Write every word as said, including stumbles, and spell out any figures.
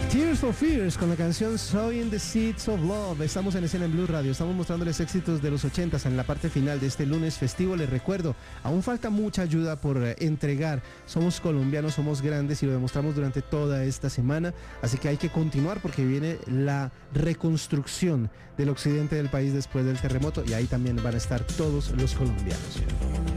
Tears for Fears con la canción Sowing the Seeds of Love. Estamos en Escena en Blue Radio. Estamos mostrándoles éxitos de los ochentas en la parte final de este lunes festivo. Les recuerdo, aún falta mucha ayuda por eh, entregar. Somos colombianos, somos grandes y lo demostramos durante toda esta semana. Así que hay que continuar porque viene la reconstrucción del occidente del país después del terremoto y ahí también van a estar todos los colombianos.